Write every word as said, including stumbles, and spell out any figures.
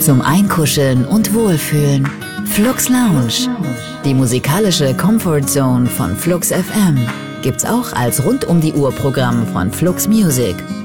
zum Einkuscheln und Wohlfühlen. Flux Lounge. Die musikalische Comfort Zone von Flux F M gibt's auch als Rund-um-die-Uhr-Programm von Flux Music.